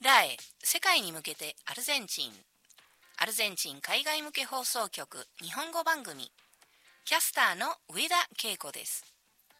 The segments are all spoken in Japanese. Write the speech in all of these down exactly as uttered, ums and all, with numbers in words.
ラエ世界に向けてアルゼンチンアルゼンチン海外向け放送局日本語番組キャスターの上田恵子です。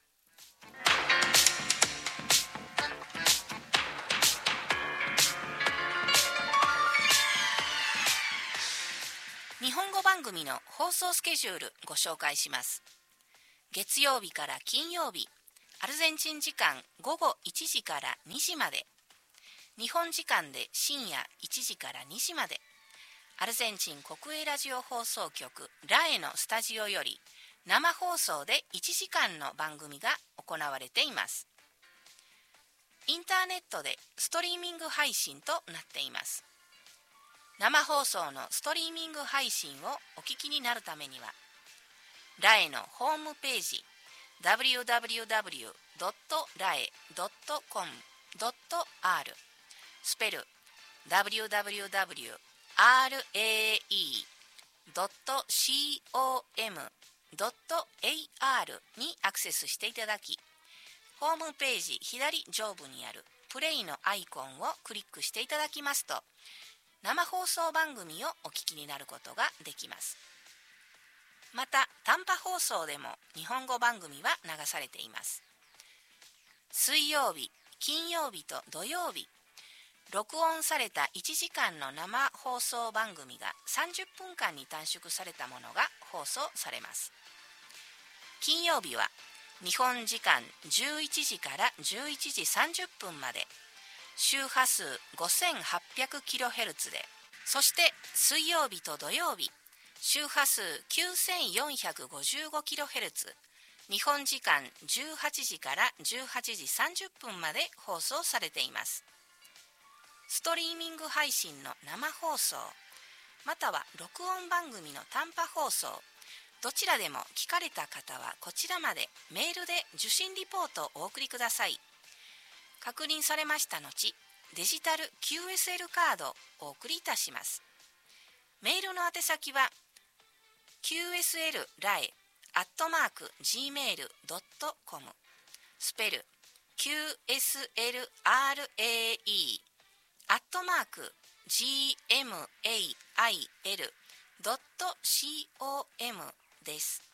日本語番組の放送スケジュールご紹介します。月曜日から金曜日、アルゼンチン時間午後いちじからにじまで、日本時間で深夜いちじからにじまで、アルゼンチン国営ラジオ放送局ラエのスタジオより生放送でいちじかんの番組が行われています。インターネットでストリーミング配信となっています。生放送のストリーミング配信をお聞きになるためには、ラエのホームページ ダブリューダブリューダブリュードットラエドットコムドットアール スペル ダブリューダブリューダブリューアールエーイードットコムドットエーアール にアクセスしていただき、ホームページ左上部にあるプレイのアイコンをクリックしていただきますと、生放送番組をお聞きになることができます。また短波放送でも日本語番組は流されています。水曜日、金曜日と土曜日、録音されたいちじかんの生放送番組がさんじゅっぷんかんに短縮されたものが放送されます。金曜日は日本時間じゅういちじからじゅういちじさんじゅっぷんまで、周波数 ごせんはっぴゃくキロヘルツ で、そして水曜日と土曜日、周波数 きゅうせんよんひゃくごじゅうごキロヘルツ、日本時間じゅうはちじからじゅうはちじさんじゅっぷんまで放送されています。ストリーミング配信の生放送、または録音番組の短波放送、どちらでも聞かれた方はこちらまでメールで受信リポートをお送りください。確認されました後、デジタル キューエスエル カードをお送りいたします。メールの宛先は キューエスエル ラエ アットマーク ジーメール ドットコム、 スペル キューエスエルアールエーイー アットマーク ジーメール ドットコム です。